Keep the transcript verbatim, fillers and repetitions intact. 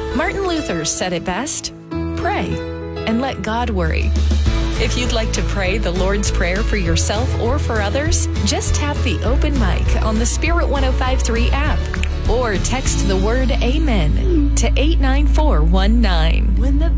Martin Luther said it best: pray and let God worry. If you'd like to pray the Lord's Prayer for yourself or for others, just tap the open mic on the Spirit one oh five point three app or text the word AMEN to eight nine four one nine. When the